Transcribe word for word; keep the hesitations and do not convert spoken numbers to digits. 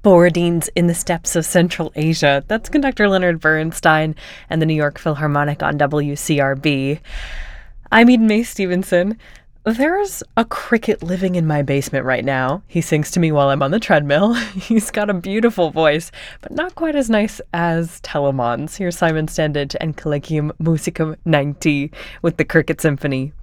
Borodin's In the Steppes of Central Asia. That's conductor Leonard Bernstein and the New York Philharmonic on W C R B. I'm Eden Mae Stevenson. There's a cricket living in my basement right now. He sings to me while I'm on the treadmill. He's got a beautiful voice, but not quite as nice as Telemon's. Here's Simon Standage and Collegium Musicum ninety with the Cricket Symphony.